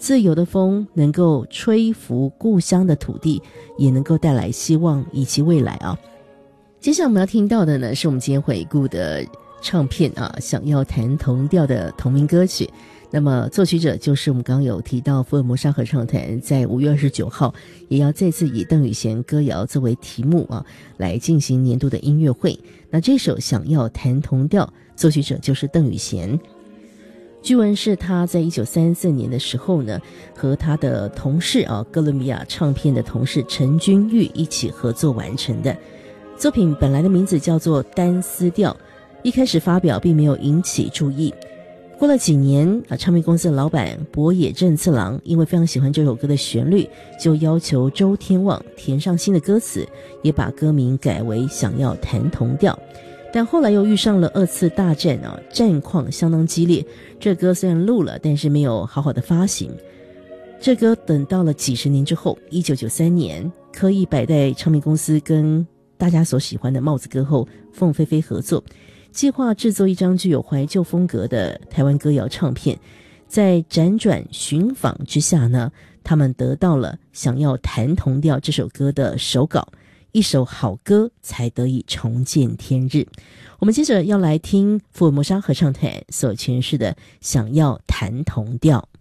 自由的风能够吹拂故乡的土地，也能够带来希望以及未来啊。接下来我们要听到的呢，是我们今天回顾的唱片啊，想要弹同调的同名歌曲。那么作曲者就是我们刚刚有提到福尔摩沙合唱团，在5月29号也要再次以邓雨贤歌谣作为题目啊，来进行年度的音乐会。那这首想要弹同调，作曲者就是邓雨贤。据闻是他在1934年的时候呢，和他的同事啊，哥伦比亚唱片的同事陈君玉一起合作完成的。作品本来的名字叫做单丝调，一开始发表并没有引起注意。过了几年唱片公司的老板博野正次郎因为非常喜欢这首歌的旋律，就要求周天旺填上新的歌词，也把歌名改为想要弹同调。但后来又遇上了2次大战啊，战况相当激烈，这歌虽然录了，但是没有好好的发行。这歌等到了几十年之后，1993年刻意摆在唱片公司跟大家所喜欢的帽子歌后凤飞飞合作，计划制作一张具有怀旧风格的台湾歌谣唱片。在辗转寻访之下呢，他们得到了想要弹同调这首歌的手稿，一首好歌才得以重见天日。我们接着要来听福尔摩沙合唱团所诠释的想要弹同调。